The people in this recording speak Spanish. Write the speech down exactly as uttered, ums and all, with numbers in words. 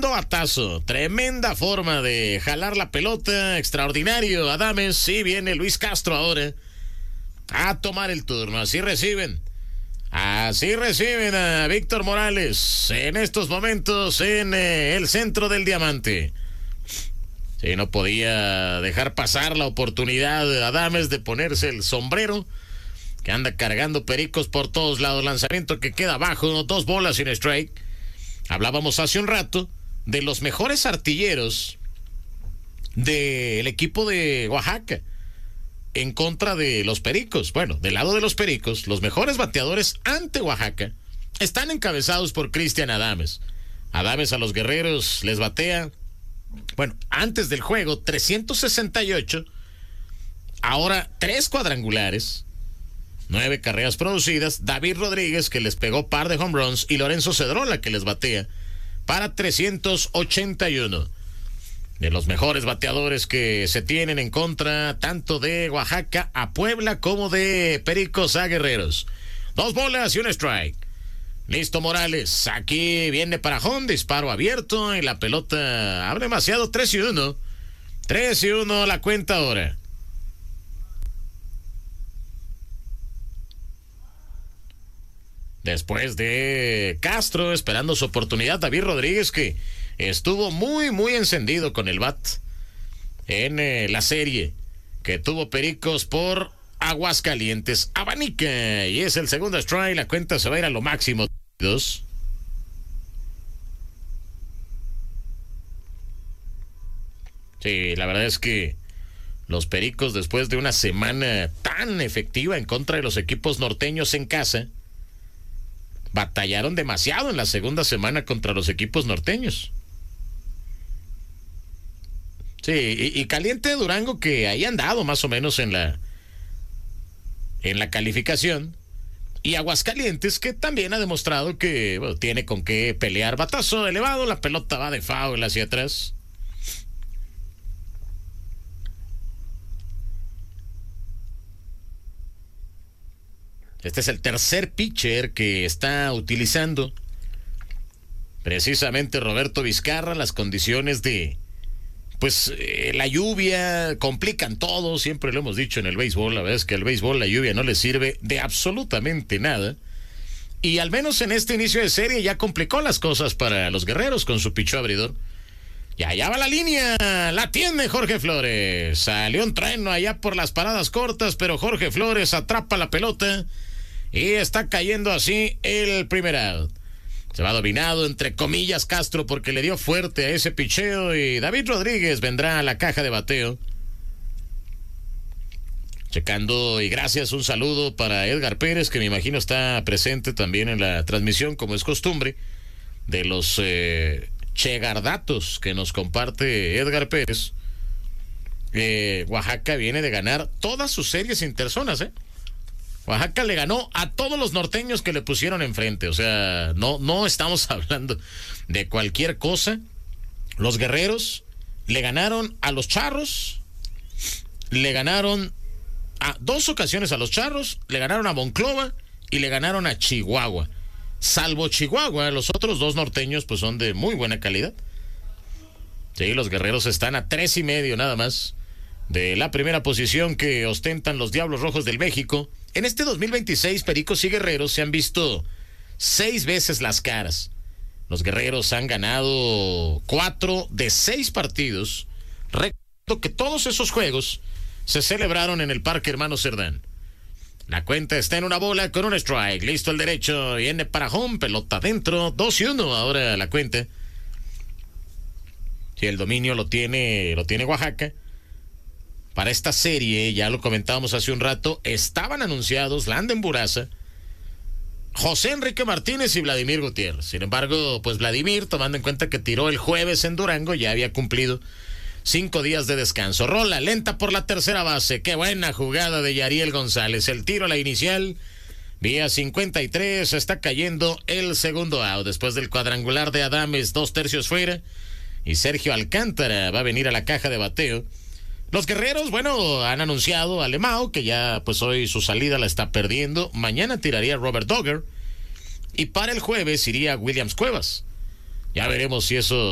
tremendo batazo, tremenda forma de jalar la pelota, extraordinario. Adames, sí, viene Luis Castro ahora a tomar el turno. Así reciben, así reciben a Víctor Morales en estos momentos en eh, el centro del diamante. Sí, no podía dejar pasar la oportunidad de Adames de ponerse el sombrero, que anda cargando pericos por todos lados. Lanzamiento que queda abajo, dos bolas sin strike. Hablábamos hace un rato de los mejores artilleros del equipo de Oaxaca en contra de los Pericos. Bueno, del lado de los Pericos, los mejores bateadores ante Oaxaca están encabezados por Cristian Adames. Adames a los Guerreros les batea, bueno, antes del juego, trescientos sesenta y ocho. Ahora, tres cuadrangulares, nueve carreras producidas. David Rodríguez, que les pegó par de home runs, y Lorenzo Cedrola, que les batea para trescientos ochenta y uno. De los mejores bateadores que se tienen en contra, tanto de Oaxaca a Puebla como de Pericos a Guerreros. Dos bolas y un strike. Listo Morales, aquí viene para home, disparo abierto y la pelota abre demasiado. Tres y uno. Tres y uno la cuenta ahora. Después de Castro esperando su oportunidad, David Rodríguez, que estuvo muy muy encendido con el bat en eh, la serie que tuvo Pericos por Aguascalientes. Abanica, y es el segundo strike. La cuenta se va a ir a lo máximo. Dos. Sí, la verdad es que los Pericos, después de una semana tan efectiva en contra de los equipos norteños en casa, batallaron demasiado en la segunda semana contra los equipos norteños. Sí, y, y Caliente de Durango, que ahí han dado más o menos en la en la calificación, y Aguascalientes, que también ha demostrado que bueno, tiene con qué pelear. Batazo elevado, la pelota va de foul hacia atrás. Este es el tercer pitcher que está utilizando precisamente Roberto Vizcarra. Las condiciones de pues eh, la lluvia complican todo, siempre lo hemos dicho en el béisbol. La verdad es que al béisbol la lluvia no le sirve de absolutamente nada, y al menos en este inicio de serie ya complicó las cosas para los Guerreros con su pichó abridor. Y allá va la línea, la tiene Jorge Flores. Salió un trueno allá por las paradas cortas, pero Jorge Flores atrapa la pelota y está cayendo así el primer out. Se va dominado, entre comillas, Castro, porque le dio fuerte a ese picheo, y David Rodríguez vendrá a la caja de bateo. Checando, y gracias, un saludo para Edgar Pérez, que me imagino está presente también en la transmisión, como es costumbre, de los eh, chegardatos que nos comparte Edgar Pérez. Eh, Oaxaca viene de ganar todas sus series interzonas, ¿eh? Oaxaca le ganó a todos los norteños que le pusieron enfrente. O sea, no, no estamos hablando de cualquier cosa. Los Guerreros le ganaron a los Charros, le ganaron a dos ocasiones a los Charros, le ganaron a Monclova y le ganaron a Chihuahua. Salvo Chihuahua, los otros dos norteños pues son de muy buena calidad. Sí, los Guerreros están a tres y medio nada más de la primera posición que ostentan los Diablos Rojos del México. En este dos mil veintiséis, Pericos y Guerreros se han visto seis veces las caras. Los Guerreros han ganado cuatro de seis partidos. Recuerdo que todos esos juegos se celebraron en el Parque Hermano Cerdán. La cuenta está en una bola con un strike. Listo el derecho, viene para home, pelota adentro, dos y uno ahora la cuenta. Si el dominio lo tiene, lo tiene Oaxaca. Para esta serie, ya lo comentábamos hace un rato, estaban anunciados Landen Buraza, José Enrique Martínez y Vladimir Gutiérrez. Sin embargo, pues Vladimir, tomando en cuenta que tiró el jueves en Durango, ya había cumplido cinco días de descanso. Rola lenta por la tercera base. Qué buena jugada de Yariel González. El tiro a la inicial, vía cincuenta y tres, está cayendo el segundo out. Después del cuadrangular de Adames, dos tercios fuera, y Sergio Alcántara va a venir a la caja de bateo. Los Guerreros, bueno, han anunciado a Lemao, que ya pues hoy su salida la está perdiendo. Mañana tiraría Robert Dogger, y para el jueves iría Williams Cuevas. Ya veremos si eso